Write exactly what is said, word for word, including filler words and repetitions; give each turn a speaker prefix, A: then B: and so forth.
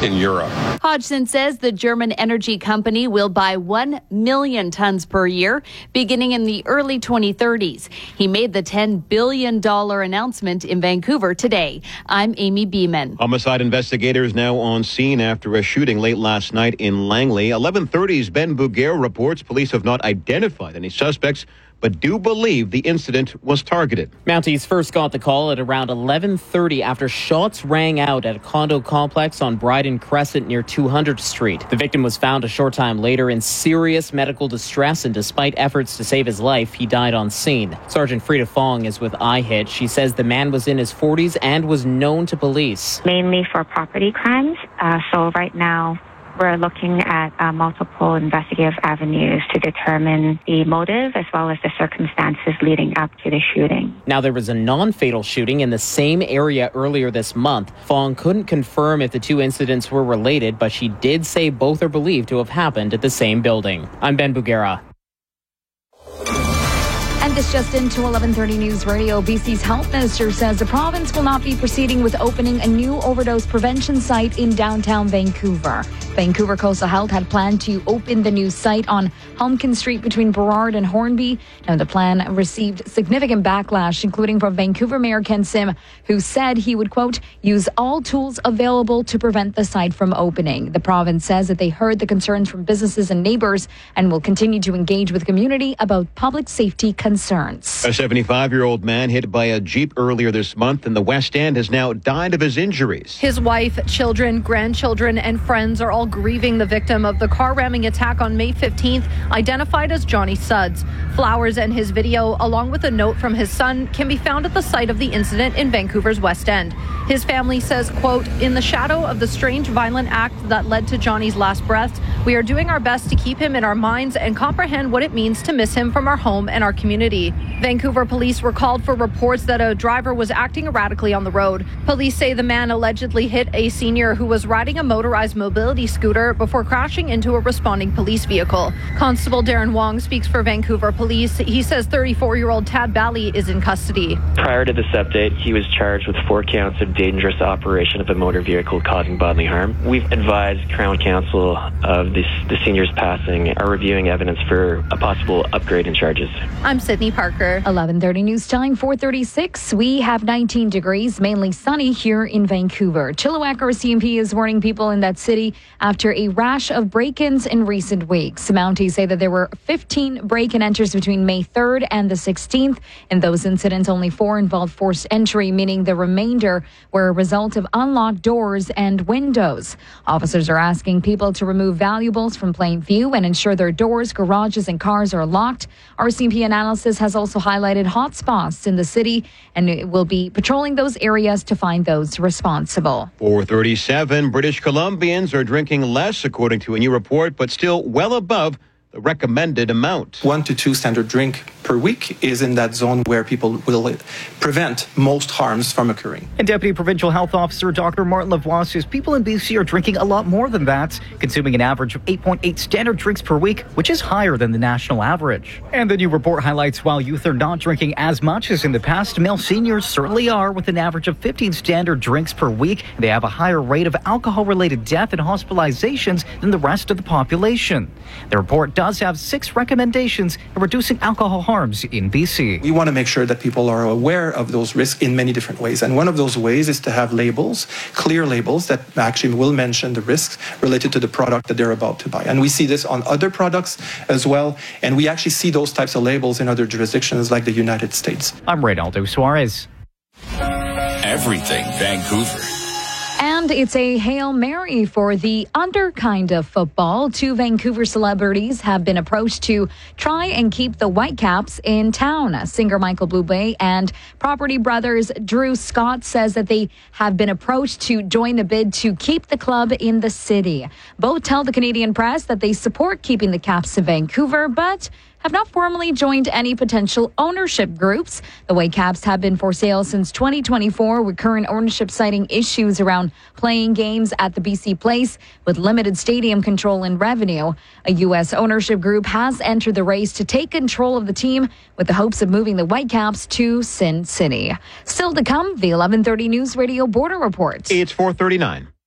A: in Europe.
B: Hodgson says the German energy company will buy one million tons per year, beginning in the early twenty thirties. He made the ten billion dollars announcement in Vancouver today. I'm Amy Beeman.
C: Homicide investigators now on scene after a shooting late last night in Langley. eleven thirty's Ben Bugere reports police have not identified any suspects, but do believe the incident was targeted.
D: Mounties first got the call at around eleven thirty after shots rang out at a condo complex on Bryden Crescent near two hundredth Street. The victim was found a short time later in serious medical distress, and despite efforts to save his life, he died on scene. Sergeant Frida Fong is with I H I T. She says the man was in his forties and was known to police.
E: Mainly for property crimes. Uh, so right now, we're looking at uh, multiple investigative avenues to determine the motive as well as the circumstances leading up to the shooting.
D: Now, there was a non-fatal shooting in the same area earlier this month. Fong couldn't confirm if the two incidents were related, but she did say both are believed to have happened at the same building. I'm Ben Bugera.
F: And this just into eleven thirty News Radio. B C's health minister says the province will not be proceeding with opening a new overdose prevention site in downtown Vancouver. Vancouver Coastal Health had planned to open the new site on Humpkin Street between Burrard and Hornby. Now, the plan received significant backlash, including from Vancouver Mayor Ken Sim, who said he would, quote, use all tools available to prevent the site from opening. The province says that they heard the concerns from businesses and neighbors and will continue to engage with the community about public safety concerns.
C: A seventy-five-year-old man hit by a Jeep earlier this month in the West End has now died of his injuries.
G: His wife, children, grandchildren, and friends are all grieving the victim of the car ramming attack on May fifteenth, identified as Johnny Suds. Flowers and his video, along with a note from his son, can be found at the site of the incident in Vancouver's West End. His family says, quote, in the shadow of the strange violent act that led to Johnny's last breaths, we are doing our best to keep him in our minds and comprehend what it means to miss him from our home and our community. Vancouver police were called for reports that a driver was acting erratically on the road. Police say the man allegedly hit a senior who was riding a motorized mobility scooter before crashing into a responding police vehicle. Constable Darren Wong speaks for Vancouver Police. He says thirty-four-year-old Tad Bally is in custody.
H: Prior to this update, he was charged with four counts of dangerous operation of a motor vehicle causing bodily harm. We've advised Crown Counsel of this, the senior's passing, are reviewing evidence for a possible upgrade in charges.
G: I'm Sydney Parker.
F: eleven thirty news time, four thirty-six. We have nineteen degrees, mainly sunny here in Vancouver. Chilliwack R C M P is warning people in that city after a rash of break-ins in recent weeks. Mounties say that there were fifteen break-in enters between May third and the sixteenth. In those incidents, only four involved forced entry, meaning the remainder were a result of unlocked doors and windows. Officers are asking people to remove valuables from plain view and ensure their doors, garages, and cars are locked. R C M P analysis has also highlighted hot spots in the city, and it will be patrolling those areas to find those responsible.
C: four thirty-seven, British Columbians are drinking less, according to a new report, but still well above the recommended amount.
I: One to two standard drink per week is in that zone where people will prevent most harms from occurring.
J: And Deputy Provincial Health Officer Doctor Martin Lavoie says people in B C are drinking a lot more than that, consuming an average of eight point eight standard drinks per week, which is higher than the national average. And the new report highlights while youth are not drinking as much as in the past, male seniors certainly are, with an average of fifteen standard drinks per week. They have a higher rate of alcohol-related death and hospitalizations than the rest of the population. The report does have six recommendations in reducing alcohol harms in B C.
I: We want to make sure that people are aware of those risks in many different ways. And one of those ways is to have labels, clear labels that actually will mention the risks related to the product that they're about to buy. And we see this on other products as well. And we actually see those types of labels in other jurisdictions like the United States.
J: I'm Reynaldo Suarez.
A: Everything Vancouver.
F: And it's a Hail Mary for the under kind of football. Two Vancouver celebrities have been approached to try and keep the Whitecaps in town. Singer Michael Bublé and Property Brothers Drew Scott says that they have been approached to join the bid to keep the club in the city. Both tell the Canadian press that they support keeping the Caps in Vancouver, but have not formally joined any potential ownership groups. The Whitecaps have been for sale since twenty twenty-four, with current ownership citing issues around playing games at the B C Place with limited stadium control and revenue. A U S ownership group has entered the race to take control of the team with the hopes of moving the Whitecaps to Sin City. Still to come, the eleven thirty News Radio Border Report.
C: It's four thirty-nine.